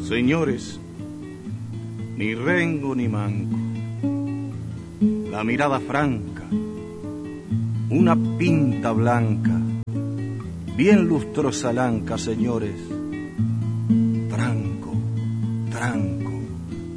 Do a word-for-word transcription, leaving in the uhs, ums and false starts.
Señores, ni rengo ni manco, la mirada franca, una pinta blanca, bien lustrosa lanca, señores, tranco, tranco.